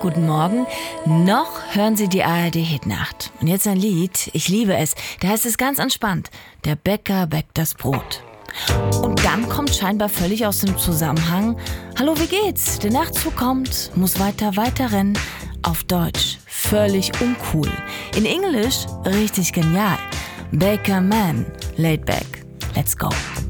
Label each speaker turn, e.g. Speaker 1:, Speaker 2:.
Speaker 1: guten Morgen. Noch hören Sie die ARD-Hitnacht. Und jetzt ein Lied, ich liebe es. Da heißt es ganz entspannt: Der Bäcker bäckt das Brot. Und dann kommt scheinbar völlig aus dem Zusammenhang: Hallo, wie geht's? Der Nachtzug kommt, muss weiter rennen. Auf Deutsch völlig uncool. In Englisch richtig genial. Baker Man, laid back, let's go.